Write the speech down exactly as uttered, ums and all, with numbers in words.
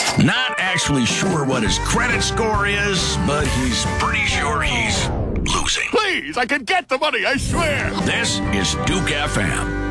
Not actually sure what his credit score is, but he's pretty sure he's losing. Please, I can get the money, I swear. This is Duke F M.